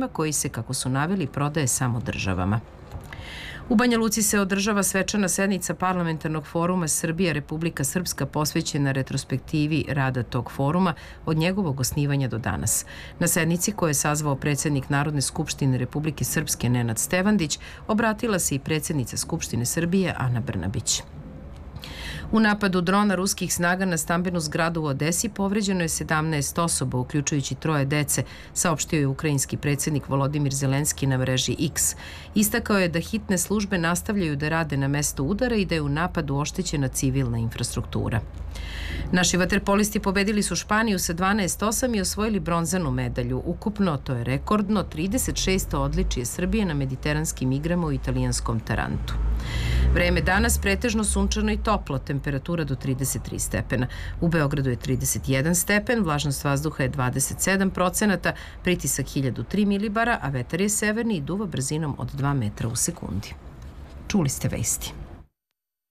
avionima koji se, kako su naveli, prodaje samo državama. U Banja Luci se održava svečana sednica Parlamentarnog foruma Srbija-Republika Srpska posvećena retrospektivi rada tog foruma od njegovog osnivanja do danas. Na sednici koju je sazvao predsjednik Narodne skupštine Republike Srpske Nenad Stevandić obratila se i predsjednica Skupštine Srbije Ana Brnabić. U napadu drona ruskih snaga na stambenu zgradu u Odesi povređeno je 17 osoba, uključujući 3 dece, saopštio je ukrajinski predsjednik Volodimir Zelenski na mreži X. Istakao je da hitne službe nastavljaju da rade na mestu udara i da je u napadu oštećena civilna infrastruktura. Naši vaterpolisti pobedili su Španiju sa 12:8 i osvojili bronzanu medalju. Ukupno, to je rekordno, 36. odličje Srbije na mediteranskim igrama u italijanskom Tarantu. Vreme danas pretežno sunčano i toplo, temperatura do 33 stepena. U Beogradu je 31 stepen, vlažnost vazduha je 27%, pritisak 1003 milibara, a vetar je severni i duva brzinom od 2 metra u sekundi. Čuli ste vesti.